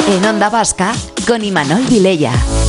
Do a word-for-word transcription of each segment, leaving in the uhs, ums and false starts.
En Onda Vasca, con Imanol Vilella.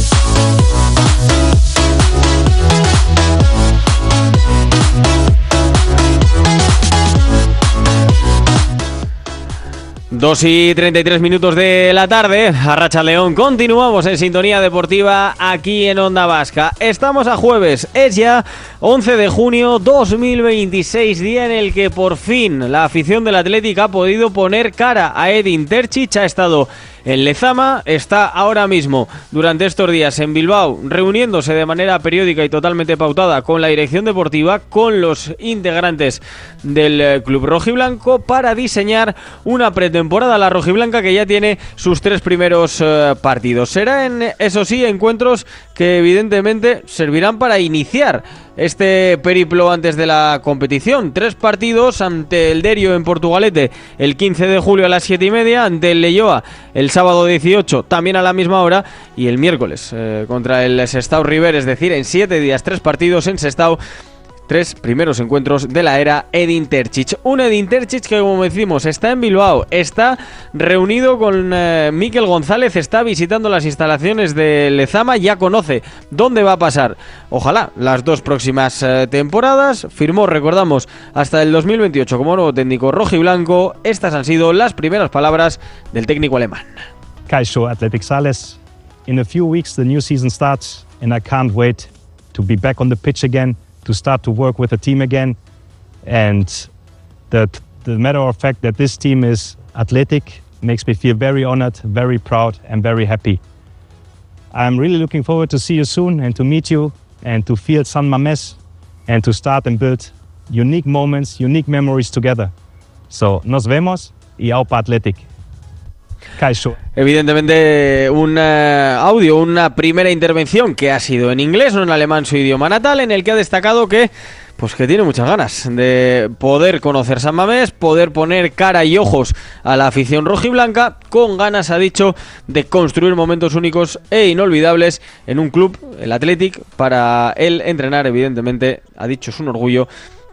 Dos y treinta y tres minutos de la tarde, Arratsaldeon, continuamos en Sintonía Deportiva aquí en Onda Vasca. Estamos a jueves, es ya once de junio dos mil veintiséis, día en el que por fin la afición del Athletic ha podido poner cara a Edin Terzic. Ha estado en Lezama, está ahora mismo durante estos días en Bilbao reuniéndose de manera periódica y totalmente pautada con la dirección deportiva, con los integrantes del club rojiblanco, para diseñar una pretemporada, la rojiblanca que ya tiene sus tres primeros uh, partidos. Será en, eso sí, encuentros que evidentemente servirán para iniciar este periplo antes de la competición. Tres partidos: ante el Derio en Portugalete el quince de julio a las siete y media, ante el Leioa el sábado dieciocho también a la misma hora, y el miércoles eh, contra el Sestao River. Es decir, en siete días tres partidos en Sestao, tres primeros encuentros de la era Edin Terzic. Un Edin Terzic que, como decimos, está en Bilbao, está reunido con eh, Mikel González, está visitando las instalaciones de Lezama, ya conoce dónde va a pasar, ojalá, las dos próximas eh, temporadas. Firmó, recordamos, hasta el dos mil veintiocho como nuevo técnico rojiblanco. Estas han sido las primeras palabras del técnico alemán. Kaixo, Athletic Sales. In a few weeks the new season starts and I can't wait to be back on the pitch again, to start to work with the team again, and the, the matter of fact that this team is athletic makes me feel very honored, very proud and very happy. I'm really looking forward to see you soon and to meet you and to feel San Mamés and to start and build unique moments, unique memories together. So, nos vemos y aupa Athletic. Kaixo. Evidentemente un uh, audio, una primera intervención que ha sido en inglés, no en alemán, su idioma natal, en el que ha destacado que pues que tiene muchas ganas de poder conocer San Mamés, poder poner cara y ojos a la afición rojiblanca, con ganas, ha dicho, de construir momentos únicos e inolvidables en un club, el Athletic. Para él entrenar, evidentemente, ha dicho, es un orgullo